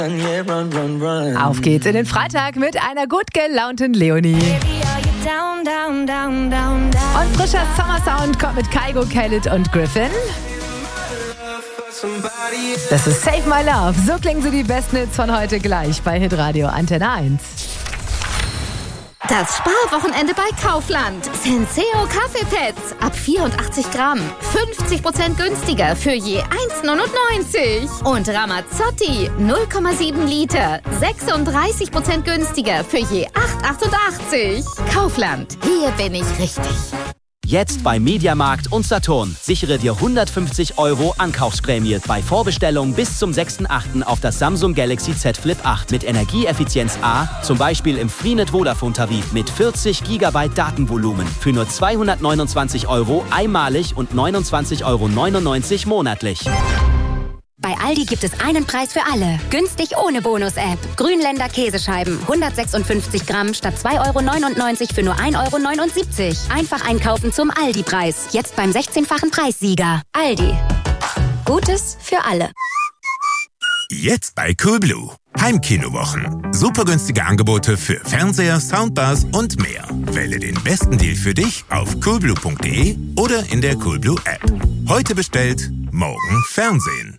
Auf geht's in den Freitag mit einer gut gelaunten Leonie. Und frischer Sommersound kommt mit Kygo, Khaled und Griffin. Das ist Save My Love. So klingen so die besten Hits von heute gleich bei Hitradio Antenne 1. Das Sparwochenende bei Kaufland. Senseo Kaffeepads ab 84 Gramm. 50% günstiger für je 1,99. Und Ramazzotti 0,7 Liter. 36% günstiger für je 8,88. Kaufland. Hier bin ich richtig. Jetzt bei Mediamarkt und Saturn. Sichere dir 150 € Ankaufsprämie bei Vorbestellung bis zum 6.8. auf das Samsung Galaxy Z Flip 8 mit Energieeffizienz A, zum Beispiel im Freenet Vodafone-Tarif mit 40 GB Datenvolumen für nur 229 € einmalig und 29,99 € monatlich. Bei Aldi gibt es einen Preis für alle. Günstig ohne Bonus-App. Grünländer Käsescheiben. 156 Gramm statt 2,99 € für nur 1,79 €. Einfach einkaufen zum Aldi-Preis. Jetzt beim 16-fachen Preissieger. Aldi. Gutes für alle. Jetzt bei Coolblue. Heimkinowochen. Super günstige Angebote für Fernseher, Soundbars und mehr. Wähle den besten Deal für dich auf coolblue.de oder in der Coolblue App. Heute bestellt, morgen Fernsehen.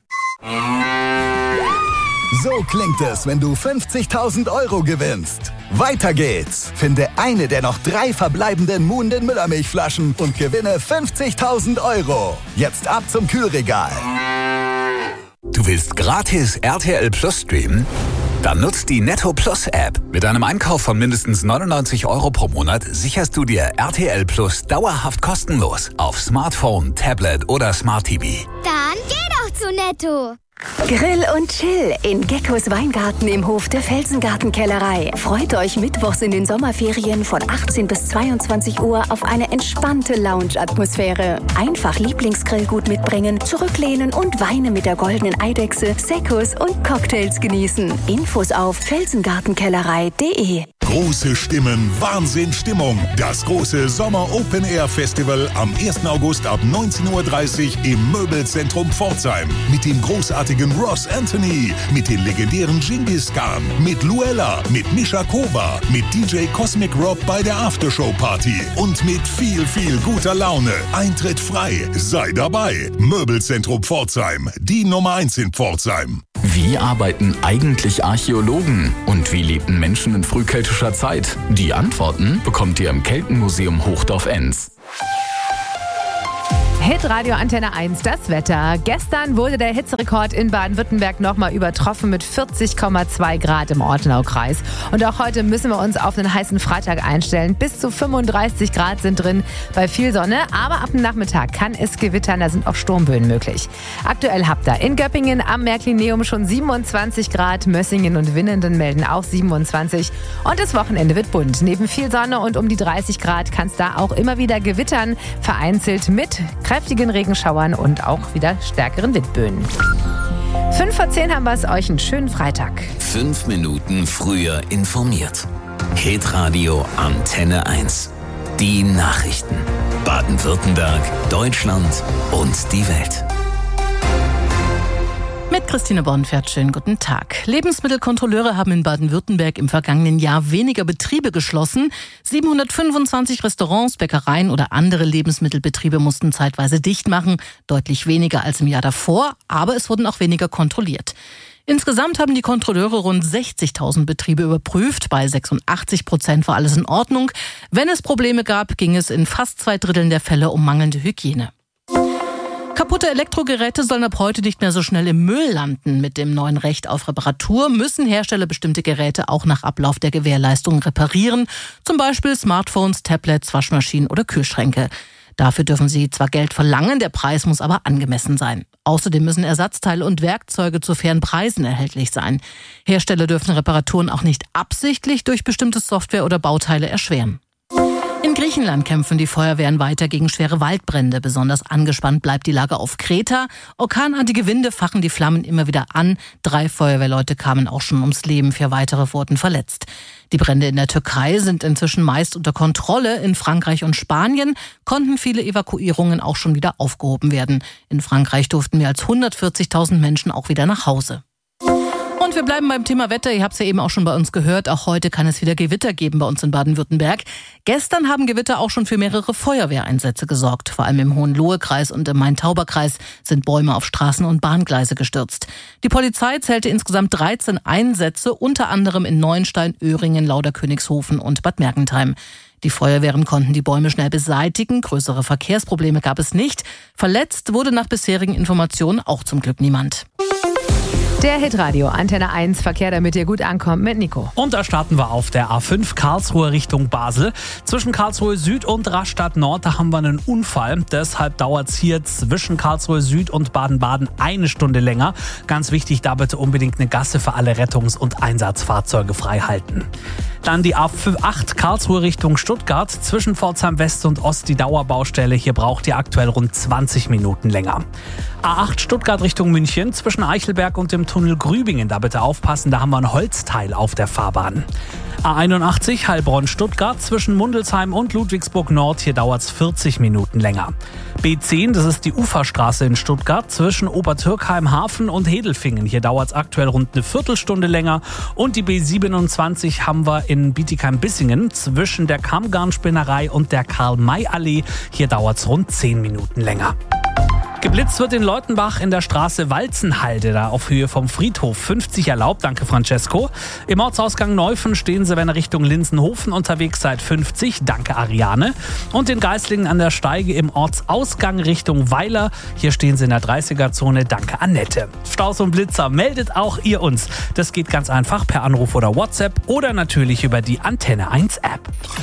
So klingt es, wenn du 50.000 € gewinnst. Weiter geht's. Finde eine der noch 3 verbleibenden Muhnden Müllermilchflaschen und gewinne 50.000 €. Jetzt ab zum Kühlregal. Du willst gratis RTL Plus streamen? Dann nutzt die Netto Plus App. Mit einem Einkauf von mindestens 99 € pro Monat sicherst du dir RTL Plus dauerhaft kostenlos auf Smartphone, Tablet oder Smart TV. Dann geh doch zu Netto. Grill und Chill in Geckos Weingarten im Hof der Felsengartenkellerei. Freut euch mittwochs in den Sommerferien von 18 bis 22 Uhr auf eine entspannte Lounge-Atmosphäre. Einfach Lieblingsgrillgut mitbringen, zurücklehnen und Weine mit der goldenen Eidechse, Seccos und Cocktails genießen. Infos auf felsengartenkellerei.de. Große Stimmen, Wahnsinnstimmung. Das große Sommer-Open-Air-Festival am 1. August ab 19:30 Uhr im Möbelzentrum Pforzheim. Mit dem großartigen Ross Anthony, mit den legendären Genghis Khan, mit Luella, mit Misha Kova, mit DJ Cosmic Rob bei der Aftershow-Party und mit viel, viel guter Laune. Eintritt frei. Sei dabei. Möbelzentrum Pforzheim, die Nummer 1 in Pforzheim. Wie arbeiten eigentlich Archäologen? Und wie lebten Menschen in frühkeltischer Zeit? Die Antworten bekommt ihr im Keltenmuseum Hochdorf-Enns. Hitradio Antenne 1, das Wetter. Gestern wurde der Hitzerekord in Baden-Württemberg nochmal übertroffen mit 40,2 Grad im Ortenaukreis. Und auch heute müssen wir uns auf einen heißen Freitag einstellen. Bis zu 35 Grad sind drin bei viel Sonne. Aber ab dem Nachmittag kann es gewittern, da sind auch Sturmböen möglich. Aktuell habt ihr in Göppingen am Märklineum schon 27 Grad. Mössingen und Winnenden melden auch 27. Und das Wochenende wird bunt. Neben viel Sonne und um die 30 Grad kann es da auch immer wieder gewittern. Vereinzelt mit kräftigen Regenschauern und auch wieder stärkeren Windböen. 5:10 haben wir es euch. Einen schönen Freitag. 5 Minuten früher informiert. Hitradio Antenne 1. Die Nachrichten. Baden-Württemberg, Deutschland und die Welt. Mit Christine Bornfeld, schönen guten Tag. Lebensmittelkontrolleure haben in Baden-Württemberg im vergangenen Jahr weniger Betriebe geschlossen. 725 Restaurants, Bäckereien oder andere Lebensmittelbetriebe mussten zeitweise dicht machen. Deutlich weniger als im Jahr davor, aber es wurden auch weniger kontrolliert. Insgesamt haben die Kontrolleure rund 60.000 Betriebe überprüft. Bei 86% war alles in Ordnung. Wenn es Probleme gab, ging es in fast 2/3 der Fälle um mangelnde Hygiene. Kaputte Elektrogeräte sollen ab heute nicht mehr so schnell im Müll landen. Mit dem neuen Recht auf Reparatur müssen Hersteller bestimmte Geräte auch nach Ablauf der Gewährleistung reparieren. Zum Beispiel Smartphones, Tablets, Waschmaschinen oder Kühlschränke. Dafür dürfen sie zwar Geld verlangen, der Preis muss aber angemessen sein. Außerdem müssen Ersatzteile und Werkzeuge zu fairen Preisen erhältlich sein. Hersteller dürfen Reparaturen auch nicht absichtlich durch bestimmte Software oder Bauteile erschweren. In Griechenland kämpfen die Feuerwehren weiter gegen schwere Waldbrände. Besonders angespannt bleibt die Lage auf Kreta. Orkanartige Winde fachen die Flammen immer wieder an. 3 Feuerwehrleute kamen auch schon ums Leben, 4 weitere wurden verletzt. Die Brände in der Türkei sind inzwischen meist unter Kontrolle. In Frankreich und Spanien konnten viele Evakuierungen auch schon wieder aufgehoben werden. In Frankreich durften mehr als 140.000 Menschen auch wieder nach Hause. Und Und wir bleiben beim Thema Wetter. Ihr habt es ja eben auch schon bei uns gehört. Auch heute kann es wieder Gewitter geben bei uns in Baden-Württemberg. Gestern haben Gewitter auch schon für mehrere Feuerwehreinsätze gesorgt. Vor allem im Hohenlohe-Kreis und im Main-Tauber-Kreis sind Bäume auf Straßen und Bahngleise gestürzt. Die Polizei zählte insgesamt 13 Einsätze, unter anderem in Neuenstein, Öhringen, Lauderkönigshofen und Bad Mergentheim. Die Feuerwehren konnten die Bäume schnell beseitigen. Größere Verkehrsprobleme gab es nicht. Verletzt wurde nach bisherigen Informationen auch zum Glück niemand. Der Hitradio Antenne 1 Verkehr, damit ihr gut ankommt, mit Nico. Und da starten wir auf der A5 Karlsruhe Richtung Basel. Zwischen Karlsruhe Süd und Rastatt Nord, da haben wir einen Unfall. Deshalb dauert es hier zwischen Karlsruhe Süd und Baden-Baden 1 Stunde länger. Ganz wichtig, da bitte unbedingt eine Gasse für alle Rettungs- und Einsatzfahrzeuge frei halten. Dann die A8 Karlsruhe Richtung Stuttgart. Zwischen Pforzheim West und Ost die Dauerbaustelle. Hier braucht ihr aktuell rund 20 Minuten länger. A8 Stuttgart Richtung München. Zwischen Eichelberg und dem Tunnel Grübingen. Da bitte aufpassen, da haben wir ein Holzteil auf der Fahrbahn. A81 Heilbronn-Stuttgart zwischen Mundelsheim und Ludwigsburg Nord. Hier dauert es 40 Minuten länger. B10, das ist die Uferstraße in Stuttgart zwischen Obertürkheim Hafen und Hedelfingen. Hier dauert es aktuell rund eine Viertelstunde länger. Und die B27 haben wir in Bietigheim-Bissingen zwischen der Kammgarnspinnerei und der Karl-May-Allee. Hier dauert es rund 10 Minuten länger. Geblitzt wird in Leutenbach in der Straße Walzenhalde, da auf Höhe vom Friedhof. 50 erlaubt, danke Francesco. Im Ortsausgang Neufen stehen Sie, wenn ihr Richtung Linsenhofen unterwegs seid, 50, danke Ariane. Und in Geislingen an der Steige im Ortsausgang Richtung Weiler, hier stehen Sie in der 30er-Zone, danke Annette. Staus und Blitzer, meldet auch ihr uns. Das geht ganz einfach per Anruf oder WhatsApp oder natürlich über die Antenne 1 App.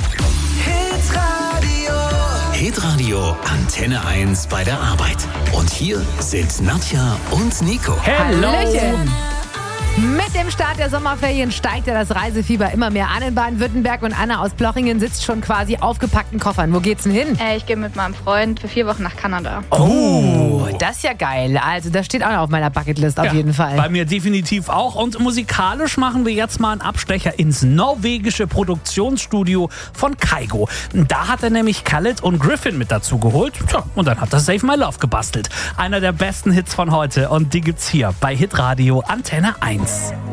Hitradio Antenne 1 bei der Arbeit. Und hier sind Nadja und Nico. Hallöchen! Mit dem Start der Sommerferien steigt ja das Reisefieber immer mehr an in Baden-Württemberg und Anna aus Plochingen sitzt schon quasi aufgepackten Koffern. Wo geht's denn hin? Ich gehe mit meinem Freund für 4 Wochen nach Kanada. Oh, das ist ja geil. Also das steht auch noch auf meiner Bucketlist auf jeden Fall. Bei mir definitiv auch. Und musikalisch machen wir jetzt mal einen Abstecher ins norwegische Produktionsstudio von Kygo. Da hat er nämlich Khaled und Griffin mit dazu geholt. Tja, und dann hat er Save My Love gebastelt. Einer der besten Hits von heute und die gibt's hier bei Hitradio Antenne 1.